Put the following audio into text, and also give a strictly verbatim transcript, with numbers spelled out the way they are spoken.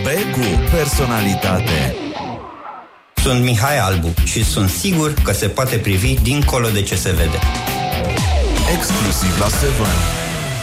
cu personalitate. Sunt Mihai Albu și sunt sigur că se poate privi dincolo de ce se vede. Exclusiv la Seven.